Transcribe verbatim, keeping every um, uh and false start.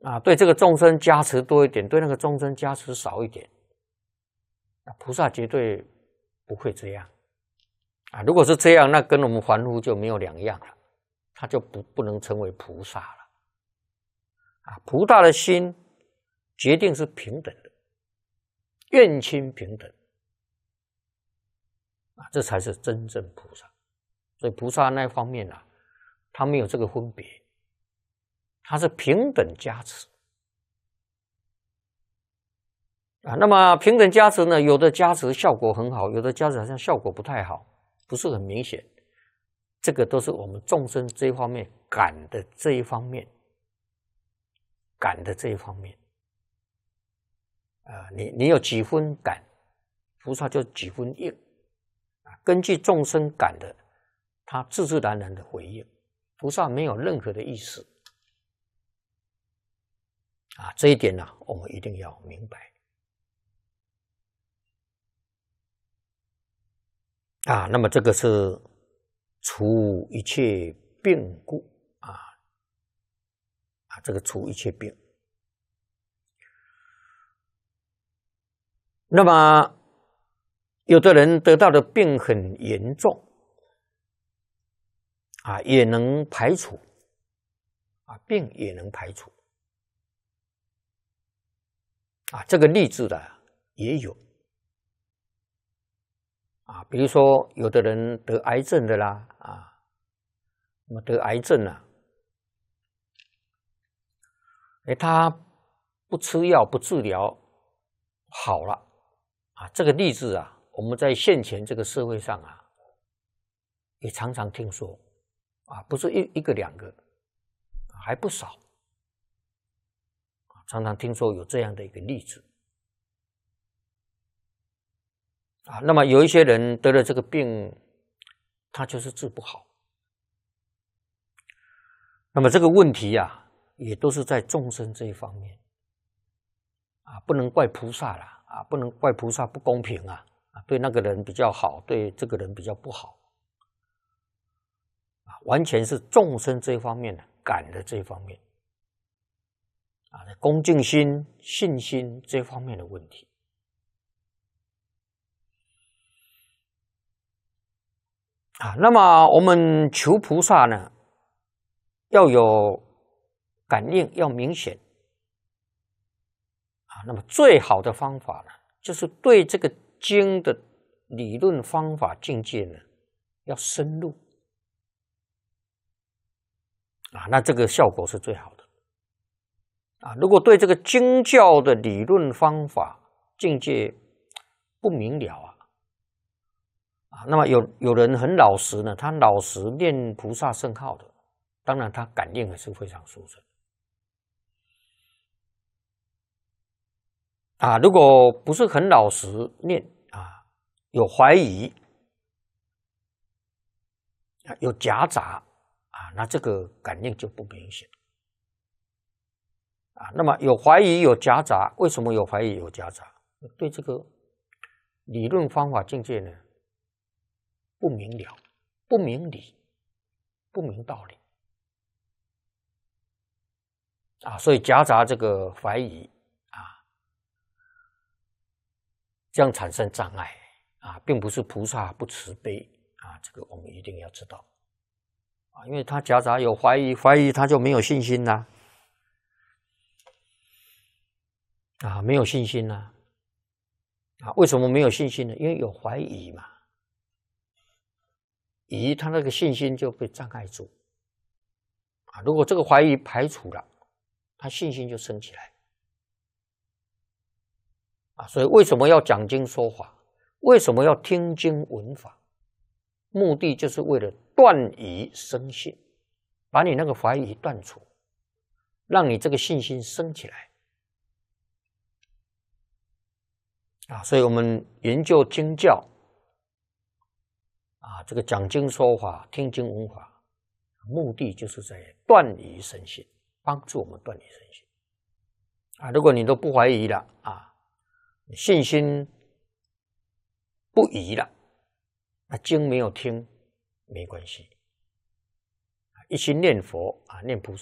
啊，对这个众生加持多一点，对那个众生加持少一点。菩萨绝对不会这样啊！如果是这样，那跟我们凡夫就没有两样了，他就不不能成为菩萨了啊！菩萨的心决定是平等的，愿亲平等啊，这才是真正菩萨。所以菩萨那方面啊，他没有这个分别，他是平等加持。啊，那么平等加持呢？有的加持效果很好，有的加持好像效果不太好，不是很明显。这个都是我们众生这一方面感的这一方面，感的这一方面。啊，你你有几分感，菩萨就几分应。啊，根据众生感的，他自自然然的回应。菩萨没有任何的意思。啊，这一点呢、啊，我们一定要明白。啊，那么这个是除一切病故啊啊，这个除一切病。那么有的人得到的病很严重啊，也能排除啊，病也能排除啊，这个例子的也有。啊，比如说，有的人得癌症的啦，啊，那么得癌症啊，哎，他不吃药不治疗好了，啊，这个例子啊，我们在现前这个社会上啊，也常常听说，啊，不是一一个两个，还不少，常常听说有这样的一个例子。啊，那么有一些人得了这个病，他就是治不好。那么这个问题啊，也都是在众生这一方面啊，不能怪菩萨啦，啊，不能怪菩萨不公平啊，啊，对那个人比较好，对这个人比较不好，啊，完全是众生这一方面的感的这一方面，啊，恭敬心、信心这方面的问题。啊，那么我们求菩萨呢，要有感应，要明显啊。那么最好的方法呢，就是对这个经的理论方法境界呢，要深入啊，那这个效果是最好的啊。如果对这个经教的理论方法境界不明了啊。啊，那么有有人很老实呢，他老实念菩萨圣号的，当然他感应也是非常殊胜。啊，如果不是很老实念啊，有怀疑啊，有夹杂啊，那这个感应就不明显啊。那么有怀疑有夹杂，为什么有怀疑有夹杂？对这个理论方法境界呢？不明了，不明理，不明道理啊，所以夹杂这个怀疑啊，这样产生障碍啊，并不是菩萨不慈悲啊，这个我们一定要知道啊，因为他夹杂有怀疑，怀疑他就没有信心啦，啊，没有信心啦，啊，为什么没有信心呢？因为有怀疑嘛。疑他那个信心就被障碍住啊！如果这个怀疑排除了，他信心就升起来啊！所以为什么要讲经说法？为什么要听经闻法？目的就是为了断疑生信，把你那个怀疑断除，让你这个信心升起来啊！所以我们研究经教。啊，这个讲经说法、听经闻法，目的就是在断疑生信，帮助我们断疑生信。啊，如果你都不怀疑了啊，信心不疑了，那经没有听没关系，一心念佛啊，念菩萨。